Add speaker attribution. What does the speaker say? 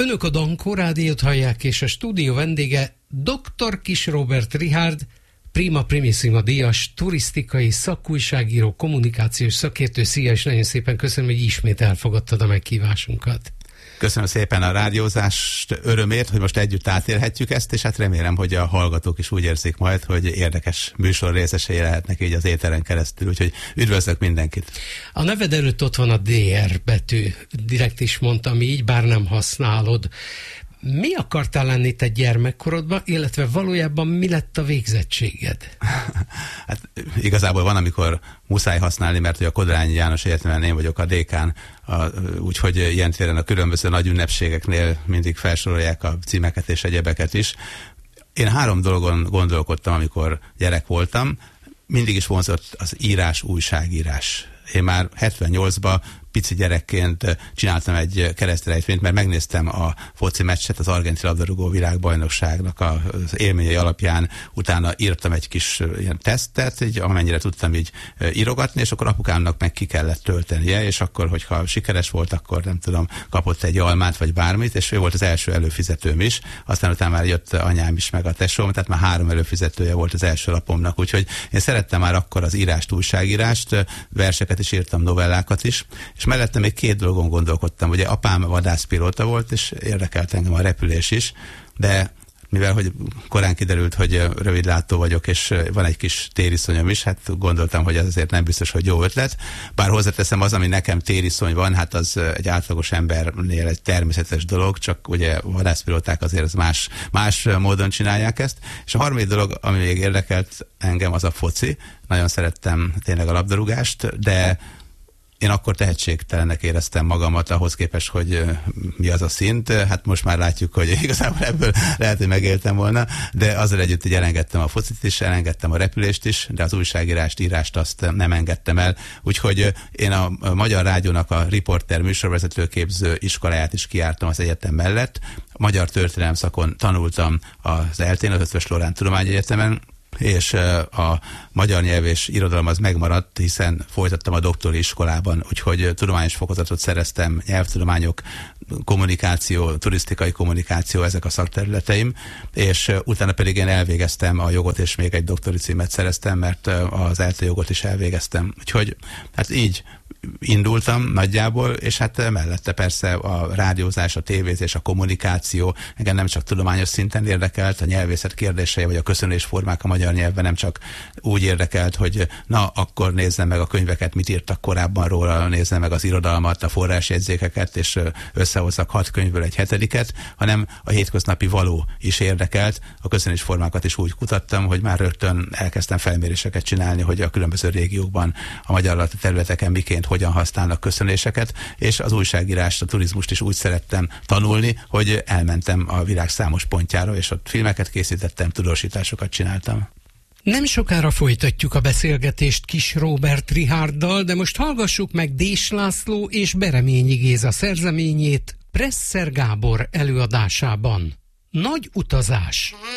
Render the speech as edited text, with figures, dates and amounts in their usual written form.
Speaker 1: Önök a Dankó Rádiót hallják, és a stúdió vendége dr. Kiss Róbert Richárd, Prima Primissima díjas, turisztikai szakújságíró, kommunikációs szakértő. Szia, és nagyon szépen köszönöm, hogy ismét elfogadtad a meghívásunkat.
Speaker 2: Köszönöm szépen a rádiózást, örömért, hogy most együtt átélhetjük ezt, és hát remélem, hogy a hallgatók is úgy érzik majd, hogy érdekes műsor részesei lehetnek így az éteren keresztül, úgyhogy üdvözlök mindenkit.
Speaker 1: A neved előtt ott van a DR betű, direkt is mondtam így, bár nem használod. Mi akartál lenni te gyermekkorodban, illetve valójában mi lett a végzettséged?
Speaker 2: Hát igazából van, amikor muszáj használni, mert hogy a Kodrányi János Egyetemen én vagyok a dékán, úgyhogy ilyen téren a különböző nagy ünnepségeknél mindig felsorolják a címeket és egyebeket is. Én 3 dolgon gondolkodtam, amikor gyerek voltam. Mindig is vonzott az írás, újságírás. Én már 78-ban pici gyerekként csináltam egy keresztrejtvényt, mert megnéztem a foci meccset, az argentin labdarúgó világbajnokságnak az élményei alapján, utána írtam egy kis ilyen tesztet, így amennyire tudtam így írogatni, és akkor apukámnak meg ki kellett töltenie, és akkor, hogyha sikeres volt, akkor nem tudom, kapott egy almát, vagy bármit, és ő volt az első előfizetőm is, aztán utána már jött anyám is, meg a tesóm, tehát már 3 előfizetője volt az első lapomnak, úgyhogy én szerettem már akkor az írást, újságírást, verseket is írtam, novellákat is, és mellette még 2 dolgon gondolkodtam. Ugye apám vadászpilóta volt, és érdekelt engem a repülés is, de mivel hogy korán kiderült, hogy rövidlátó vagyok, és van egy kis tériszonyom is, hát gondoltam, hogy ez azért nem biztos, hogy jó ötlet. Bár hozzáteszem, az, ami nekem tériszony van, hát az egy átlagos embernél egy természetes dolog, csak ugye vadászpilóták azért az más módon csinálják ezt. És a harmadik dolog, ami még érdekelt engem, az a foci. Nagyon szerettem tényleg a labdarúgást, de én akkor tehetségtelennek éreztem magamat ahhoz képest, hogy mi az a szint. Hát most már látjuk, hogy igazából ebből lehet, hogy megéltem volna, de azzal együtt, hogy elengedtem a focit is, elengedtem a repülést is, de az újságírást, írást azt nem engedtem el. Úgyhogy én a Magyar Rádiónak a riporter műsorvezetőképző iskoláját is kijártam az egyetem mellett. Magyar történelem szakon tanultam az ELTén, az Eötvös Loránd Tudományegyetemen, és a magyar nyelv és irodalom az megmaradt, hiszen folytattam a doktori iskolában, úgyhogy tudományos fokozatot szereztem, nyelvtudományok, kommunikáció, turisztikai kommunikáció, ezek a szakterületeim, és utána pedig én elvégeztem a jogot, és még egy doktori címet szereztem, mert az ELTE jogot is elvégeztem. Úgyhogy hát így indultam nagyjából, és hát mellette persze a rádiózás, a tévézés, a kommunikáció, engem nem csak tudományos szinten érdekelt, a nyelvészet kérdései, vagy a köszönésformák a magyar nyelvben nem csak úgy érdekelt, hogy na, akkor nézzem meg a könyveket, mit írtak korábban róla, nézzem meg az irodalmat, a forrásjegyzékeket, és összehozzak 6 könyvből egy 7-et, hanem a hétköznapi való is érdekelt. A köszönésformákat is úgy kutattam, hogy már rögtön elkezdtem felméréseket csinálni, hogy a különböző régiókban, a magyar területeken miként, hogyan használnak köszönéseket, és az újságírást, a turizmust is úgy szerettem tanulni, hogy elmentem a világ számos pontjára, és ott filmeket készítettem, tudósításokat csináltam.
Speaker 1: Nem sokára folytatjuk a beszélgetést Kiss Róbert Richárddal, de most hallgassuk meg Dés László és Bereményi Géza szerzeményét Presser Gábor előadásában. Nagy utazás.